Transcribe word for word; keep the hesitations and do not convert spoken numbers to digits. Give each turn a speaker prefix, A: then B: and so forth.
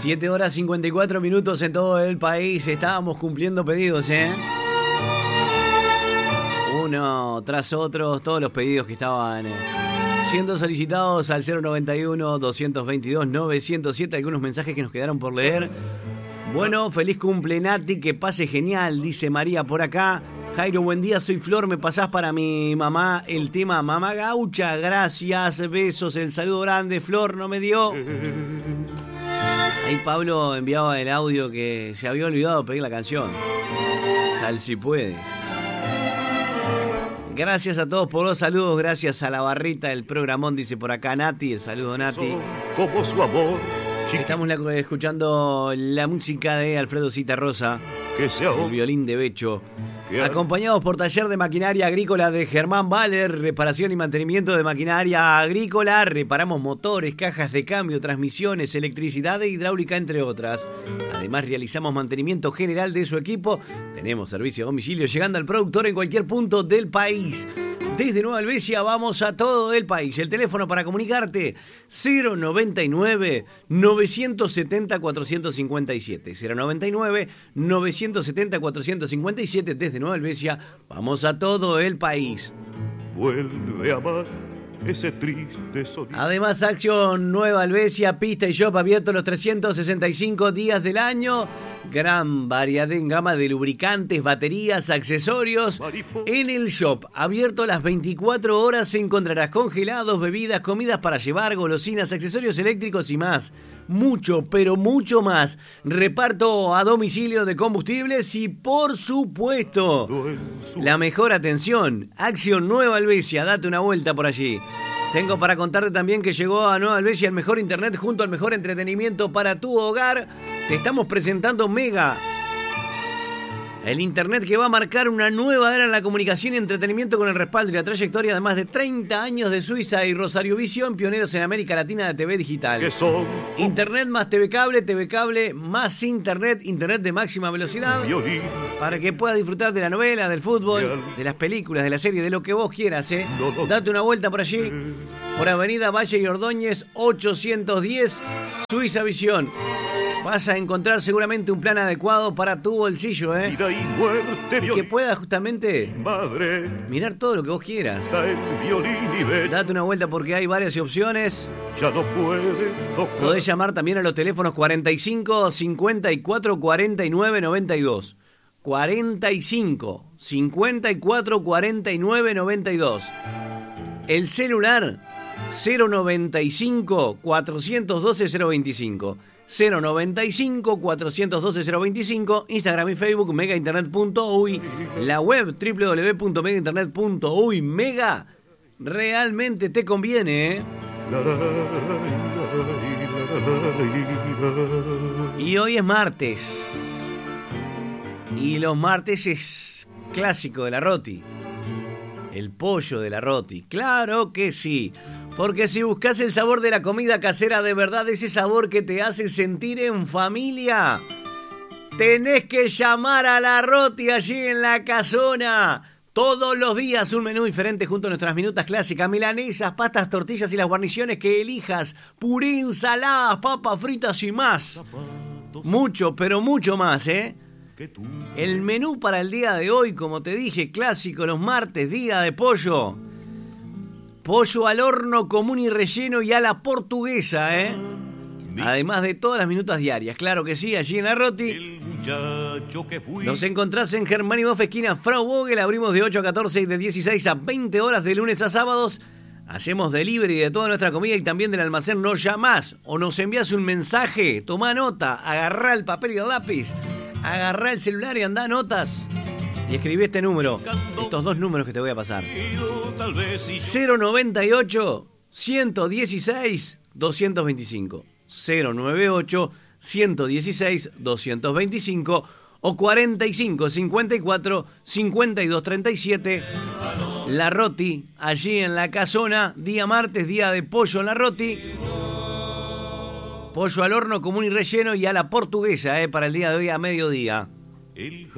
A: siete horas cincuenta y cuatro minutos en todo el país. Estábamos cumpliendo pedidos, ¿eh? Uno tras otro, todos los pedidos que estaban eh, siendo solicitados al cero noventa y uno, doscientos veintidós, novecientos siete. Algunos mensajes que nos quedaron por leer. Bueno, feliz cumple Nati, que pase genial, dice María por acá. Jairo, buen día, soy Flor, me pasás para mi mamá el tema Mamá Gaucha, gracias, besos, el saludo grande, Flor no me dio. Ahí Pablo enviaba el audio que se había olvidado de pedir la canción. Sal si puedes. Gracias a todos por los saludos, gracias a la barrita del programón, dice por acá Nati, el saludo Nati.
B: Como su amor.
A: Estamos la, escuchando la música de Alfredo Citarrosa,
B: Que sea
A: el violín de Becho, acompañados por Taller de Maquinaria Agrícola de Germán Valer, reparación y mantenimiento de maquinaria agrícola, reparamos motores, cajas de cambio, transmisiones, electricidad e hidráulica, entre otras. Además realizamos mantenimiento general de su equipo, tenemos servicio a domicilio llegando al productor en cualquier punto del país. Desde Nueva Albesia vamos a todo el país. El teléfono para comunicarte cero noventa y nueve, novecientos setenta, cuatrocientos cincuenta y siete. cero noventa y nueve, novecientos setenta, cuatrocientos cincuenta y siete. Desde Nueva Albesia vamos a todo el país.
B: Vuelve a amar ese triste sonido.
A: Además, Action Nueva Albesia, pista y shop abierto los trescientos sesenta y cinco días del año. Gran variedad en gama de lubricantes, baterías, accesorios. En el shop, abierto las veinticuatro horas, encontrarás congelados, bebidas, comidas para llevar, golosinas, accesorios eléctricos y más. Mucho, pero mucho más. Reparto a domicilio de combustibles y, por supuesto, la mejor atención. Acción Nueva Albesia, date una vuelta por allí. Tengo para contarte también que llegó a Nueva Albesia el mejor internet junto al mejor entretenimiento para tu hogar. Te estamos presentando Mega, el internet que va a marcar una nueva era en la comunicación y entretenimiento con el respaldo y la trayectoria de más de treinta años de Suiza y Rosario Visión, pioneros en América Latina de T V digital.
B: Que son
A: Internet más T V cable, T V cable más internet, internet de máxima velocidad,
B: violín.
A: para que puedas disfrutar de la novela, del fútbol, de las películas, de la serie, de lo que vos quieras, ¿eh?
B: No, no.
A: Date una vuelta por allí, por Avenida Valle y Ordóñez ochocientos diez, Suiza Visión. Vas a encontrar seguramente un plan adecuado para tu bolsillo, ¿eh?
B: Vida y muerte,
A: Y que
B: violín.
A: puedas justamente
B: Madre,
A: mirar todo lo que vos quieras.
B: da el violín y ve.
A: Date una vuelta porque hay varias opciones.
B: Ya no puede tocar.
A: Podés llamar también a los teléfonos cuarenta y cinco, cincuenta y cuatro, cuarenta y nueve, noventa y dos. cuarenta y cinco, cincuenta y cuatro, cuarenta y nueve, noventa y dos. El celular cero noventa y cinco, cuatrocientos doce, cero veinticinco. cero noventa y cinco, cuatrocientos doce, cero veinticinco. Instagram y Facebook mega internet punto uy. La web doble u doble u doble u punto mega internet punto uy. Mega realmente te conviene, ¿eh?
B: La, la, la, la, la, la, la.
A: Y hoy es martes. Y los martes es clásico de la Roti. El pollo de la Roti. Claro que sí. Porque si buscas el sabor de la comida casera de verdad, ese sabor que te hace sentir en familia, tenés que llamar a la Roti allí en la casona. Todos los días un menú diferente junto a nuestras minutas clásicas, milanesas, pastas, tortillas y las guarniciones que elijas, puré, ensaladas, papas fritas y más. Mucho, pero mucho más, ¿eh? El menú para el día de hoy, como te dije, clásico, los martes, día de pollo. Pollo al horno común y relleno y a la portuguesa, ¿eh? Además de todas las minutas diarias, claro que sí, allí en la Roti.
B: El muchacho que fui.
A: Nos encontrás en Germán y Boff, esquina Frau Vogel. Abrimos de ocho a catorce y de dieciséis a veinte horas de lunes a sábados. Hacemos delivery de toda nuestra comida y también del almacén. Nos llamás o nos envías un mensaje. Tomá nota, agarrá el papel y el lápiz, agarrá el celular y andá notas. Y escribí este número, estos dos números que te voy a pasar. cero noventa y ocho, ciento dieciséis, doscientos veinticinco. cero noventa y ocho, ciento dieciséis, doscientos veinticinco o cuarenta y cinco, cincuenta y cuatro, cincuenta y dos, treinta y siete. La Roti, allí en la casona, día martes, día de pollo en la Roti. Pollo al horno común y relleno y a la portuguesa, eh, para el día de hoy a mediodía.